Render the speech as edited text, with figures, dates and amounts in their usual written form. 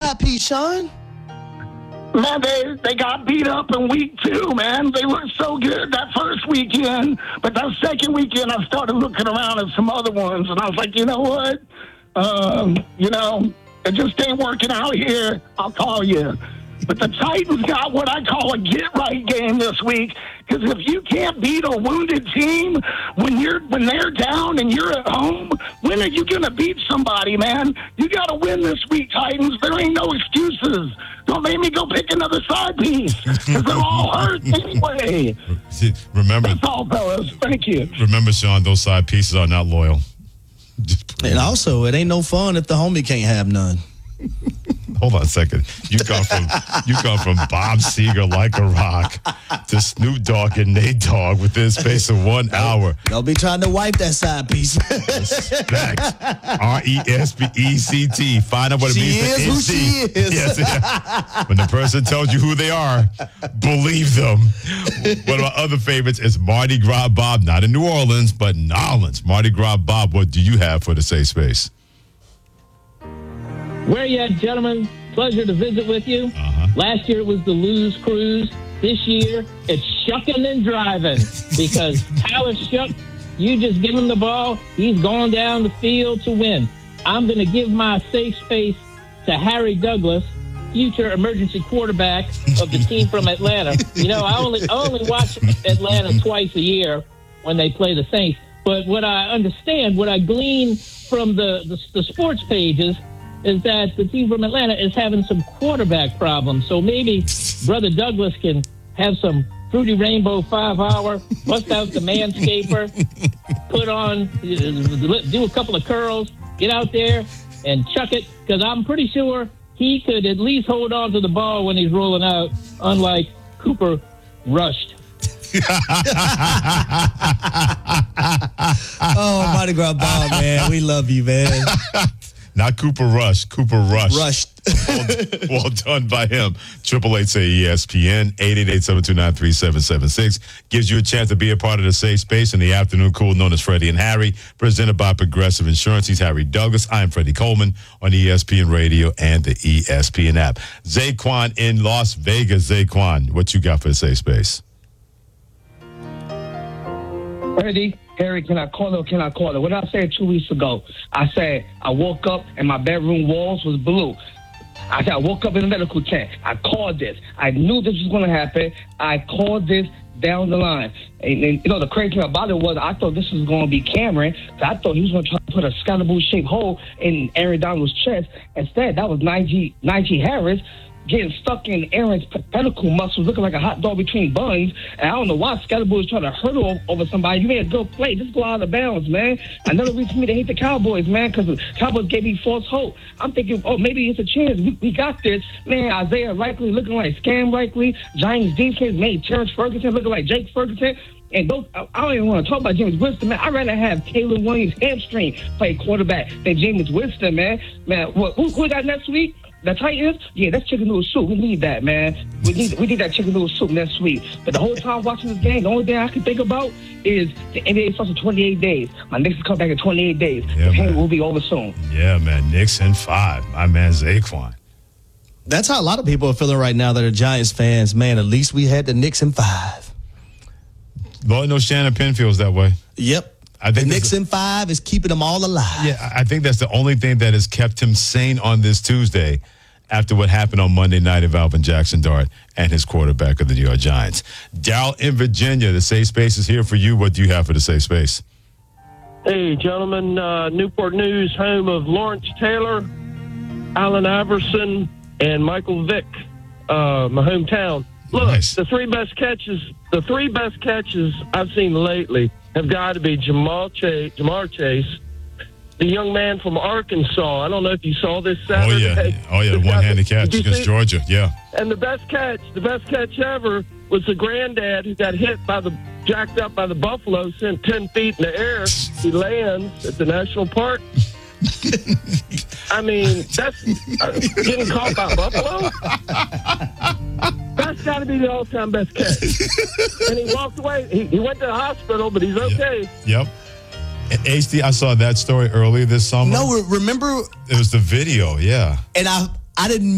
side piece, Sean? Man, they got beat up in week 2, man. They looked so good that first weekend. But that second weekend, I started looking around at some other ones, and I was like, you know what? It just ain't working out here. I'll call you. But the Titans got what I call a get-right game this week. Because if you can't beat a wounded team when they're down and you're at home, when are you going to beat somebody, man? You got to win this week, Titans. There ain't no excuses. Don't make me go pick another side piece because they're all hurt anyway. Remember, that's all, fellas. Thank you. Remember, Sean, those side pieces are not loyal. And also, it ain't no fun if the homie can't have none. Hold on a second. You come from Bob Seger like a rock to Snoop Dogg and Nate Dogg within the space of 1 hour. Don't be trying to wipe that side piece. Respect. RESPECT. Find out what it means to She is who she is. Yes, yeah. When the person tells you who they are, believe them. One of my other favorites is Mardi Gras Bob, not in New Orleans, but Nolans. Mardi Gras Bob, what do you have for the safe space? Where you at, gentlemen? Pleasure to visit with you. Last year it was the Lose Cruise. This year it's shucking and driving because Tyler Shough, you just give him the ball, he's going down the field to win. I'm going to give my safe space to Harry Douglas, future emergency quarterback of the team from Atlanta. You know, I only watch Atlanta twice a year when they play the Saints. But what I understand, what I glean from the sports pages is that the team from Atlanta is having some quarterback problems. So maybe Brother Douglas can have some Fruity Rainbow 5-hour, bust out the Manscaper, put on, do a couple of curls, get out there and chuck it, because I'm pretty sure he could at least hold on to the ball when he's rolling out, unlike Cooper Rushed. Oh, Mardi Gras Bob, man. We love you, man. Not Cooper Rush. Cooper Rush. Rushed. Well done by him. 888-SAY-ESPN, 888-729-3776. Gives you a chance to be a part of the safe space in the afternoon cool known as Freddie and Harry, presented by Progressive Insurance. He's Harry Douglas. I'm Freddie Coleman on ESPN Radio and the ESPN app. Zaquan in Las Vegas. Zaquan, what you got for the safe space? Freddie, Harry, can I call it? What did I say 2 weeks ago? I said I woke up and my bedroom walls was blue. I said I woke up in a medical tent. I called this. I knew this was going to happen. I called this down the line. And you know, the crazy thing about it was I thought this was going to be Cameron. So I thought he was going to try to put a Scalaboo-shaped hole in Aaron Donald's chest. Instead, that was Najee Harris getting stuck in Aaron's pedicle muscles, looking like a hot dog between buns. And I don't know why Scalaboo was trying to hurdle over somebody. You made a good play. Just go out of bounds, man. Another reason for me to hate the Cowboys, man, because the Cowboys gave me false hope. I'm thinking, maybe it's a chance. We got this. Man, Isaiah Likely looking like Scam Likely. Giants defense made Terrence Ferguson looking like Jake Ferguson. And those, I don't even want to talk about Jameis Winston, man. I'd rather have Taylor Williams hamstring play quarterback than Jameis Winston, man. Man, who we got next week? The Titans? Yeah, that's chicken noodle soup. We need that, man. We need that chicken noodle soup next week. But the whole time watching this game, the only thing I can think about is the NBA starts in 28 days. My Knicks will come back in 28 days. Yeah, the game will be over soon. Yeah, man. Knicks in 5. My man Zaquan. That's how a lot of people are feeling right now that are Giants fans. Man, at least we had the Knicks in 5. Lord knows Shannon Penn feels that way. Yep. I think the Knicks in 5 is keeping them all alive. Yeah, I think that's the only thing that has kept him sane on this Tuesday after what happened on Monday night of Alvin Jackson Dart and his quarterback of the New York Giants. Daryl in Virginia, the safe space is here for you. What do you have for the safe space? Hey, gentlemen, Newport News, home of Lawrence Taylor, Allen Iverson, and Michael Vick, my hometown. Look, Nice. the three best catches I've seen lately have got to be Jamar Chase, the young man from Arkansas. I don't know if you saw this Saturday. Oh, yeah, the one-handed catch against Georgia, yeah. And the best catch ever was the granddad who got jacked up by the buffalo, sent 10 feet in the air. He lands at the national park. I mean, that's getting caught by buffalo. That's got to be the all-time best catch. And he walked away. He went to the hospital, but he's okay. Yep. And HD, I saw that story earlier this summer. No, remember? It was the video, yeah. And I didn't